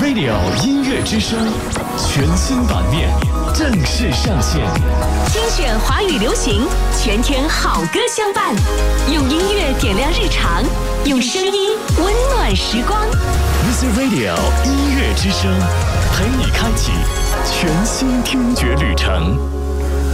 Radio 音乐之声全新版面正式上线， 精选华语流行，全天好歌相伴，用音乐点亮日常，用声音温暖时光。 Music Radio 音乐之声，陪你开启全新听觉旅程。